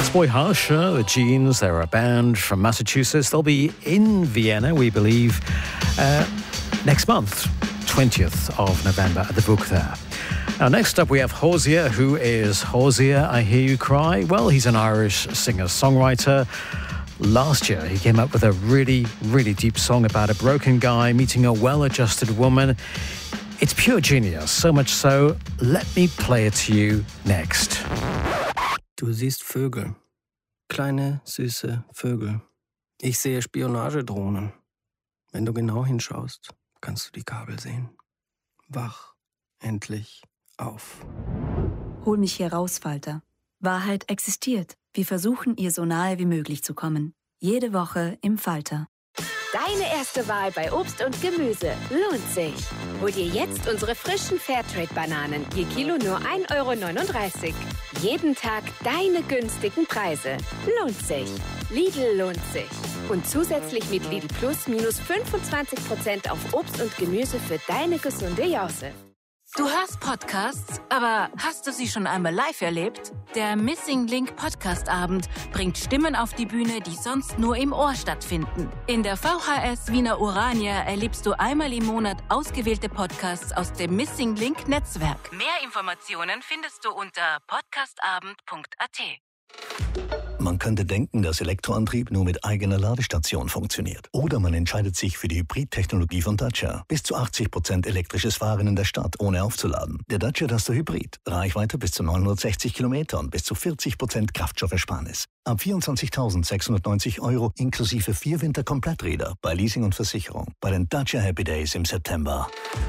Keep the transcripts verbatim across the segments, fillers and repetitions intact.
That's Boy Harsher, the Genes. They're a band from Massachusetts. They'll be in Vienna, we believe, uh, next month, twentieth of November at the Book there. Now, next up, we have Hozier. Who is Hozier? I Hear You Cry. Well, he's an Irish singer-songwriter. Last year, he came up with a really, really deep song about a broken guy meeting a well-adjusted woman. It's pure genius, so much so, let me play it to you next. Du siehst Vögel. Kleine, süße Vögel. Ich sehe Spionagedrohnen. Wenn du genau hinschaust, kannst du die Kabel sehen. Wach endlich auf. Hol mich hier raus, Falter. Wahrheit existiert. Wir versuchen, ihr so nahe wie möglich zu kommen. Jede Woche im Falter. Deine erste Wahl bei Obst und Gemüse lohnt sich. Hol dir jetzt unsere frischen Fairtrade-Bananen. Je Kilo nur ein Euro neununddreißig. Jeden Tag deine günstigen Preise. Lohnt sich. Lidl lohnt sich. Und zusätzlich mit Lidl Plus minus fünfundzwanzig Prozent auf Obst und Gemüse für deine gesunde Jause. Du hörst Podcasts, aber hast du sie schon einmal live erlebt? Der Missing Link Podcast Abend bringt Stimmen auf die Bühne, die sonst nur im Ohr stattfinden. In der V H S Wiener Urania erlebst du einmal im Monat ausgewählte Podcasts aus dem Missing Link Netzwerk. Mehr Informationen findest du unter podcastabend punkt a t. Man könnte denken, dass Elektroantrieb nur mit eigener Ladestation funktioniert. Oder man entscheidet sich für die Hybrid-Technologie von Dacia. Bis zu achtzig Prozent elektrisches Fahren in der Stadt, ohne aufzuladen. Der Dacia Duster Hybrid. Reichweite bis zu neunhundertsechzig Kilometer und bis zu vierzig Prozent Kraftstoffersparnis. Ab vierundzwanzigtausendsechshundertneunzig Euro inklusive vier Winter-Kompletträder bei Leasing und Versicherung. Bei den Dacia Happy Days im September.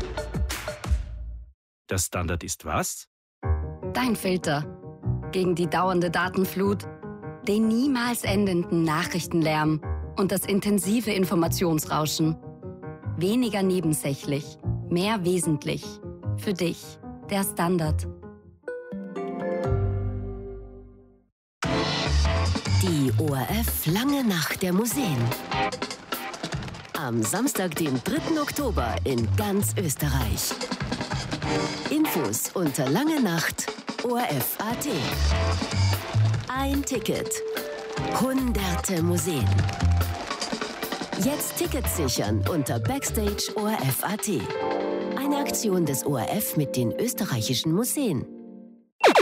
Der Standard ist was? Dein Filter. Gegen die dauernde Datenflut, den niemals endenden Nachrichtenlärm und das intensive Informationsrauschen. Weniger nebensächlich, mehr wesentlich. Für dich, der Standard. Die O R F Lange Nacht der Museen. Am Samstag, den dritten Oktober in ganz Österreich. Infos unter langenacht punkt o r f punkt a t. Ein Ticket. Hunderte Museen. Jetzt Tickets sichern unter backstage punkt o r f punkt a t. Eine Aktion des O R F mit den österreichischen Museen.